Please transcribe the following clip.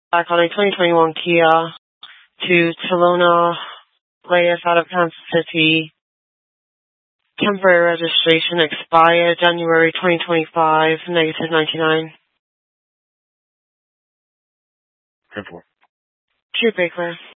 back on a 2021 Kia to Talona Reyes out of Kansas City. Temporary registration expired January 2025, negative 99. 10-4. True Baker.